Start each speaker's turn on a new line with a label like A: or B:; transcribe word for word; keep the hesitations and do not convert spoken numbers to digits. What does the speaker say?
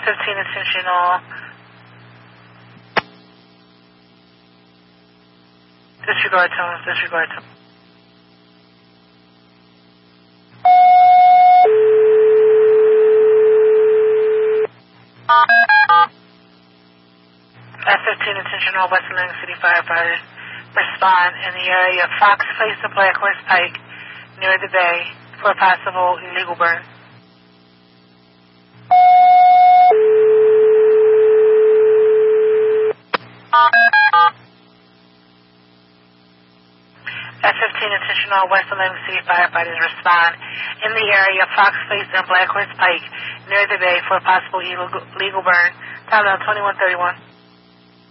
A: fifteen intentional. Disregard tone, disregard tone. F fifteen intentional, West Atlantic City firefighters respond in the area of Fox Place and Black Horse Pike near the bay for a possible illegal burn. F fifteen intentional, West Atlantic City firefighters respond in the area of Fox Place and Black Horse Pike near the bay for a possible illegal, illegal burn. Time now twenty-one thirty-one.